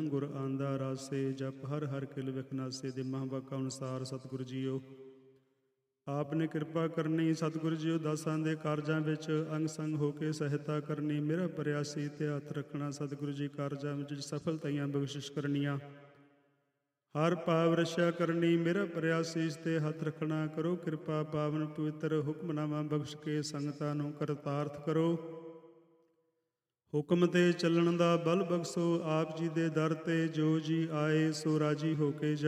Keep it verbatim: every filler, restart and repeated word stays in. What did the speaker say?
ਗੁਰ ਆਂਦਾ ਰਾਸੇ। ਜਪ ਹਰ ਹਰ ਕਿਲ ਵਿਖਨਾਸੇ। ਦੇ ਮਹਾਂਵਾਕਾਂ ਅਨੁਸਾਰ ਸਤਿਗੁਰੂ ਜੀਓ ਆਪ ਨੇ ਕਿਰਪਾ ਕਰਨੀ। ਸਤਿਗੁਰੂ ਜੀਓ ਦਾਸਾਂ ਦੇ ਕਾਰਜਾਂ ਵਿੱਚ ਅੰਗ ਸੰਗ ਹੋ ਕੇ ਸਹਾਇਤਾ ਕਰਨੀ। ਮੇਰਾ ਪ੍ਰਯਾਸੀ ਤੇ ਹੱਥ ਰੱਖਣਾ। ਸਤਿਗੁਰੂ ਜੀ ਕਾਰਜਾਂ ਵਿੱਚ ਸਫਲਤਾਈਆਂ ਬਖਸ਼ਿਸ਼ ਕਰਨੀਆਂ। ਹਰ ਭਾਵ ਰਸ਼ਾ ਕਰਨੀ। ਮੇਰਾ ਪ੍ਰਯਾਸੀਸ ਤੇ ਹੱਥ ਰੱਖਣਾ। ਕਰੋ ਕਿਰਪਾ ਪਾਵਨ ਪਵਿੱਤਰ ਹੁਕਮਨਾਮਾ ਬਖਸ਼ ਕੇ ਸੰਗਤਾਂ ਨੂੰ ਕਰਤਾਰਥ ਕਰੋ। ਹੁਕਮ ਤੇ ਚੱਲਣ ਦਾ ਬਲ ਬਖਸ਼ੋ। ਆਪ ਜੀ ਦੇ ਦਰ ਤੇ ਜੋ ਜੀ ਆਏ ਸੋ ਰਾਜੀ ਹੋ ਕੇ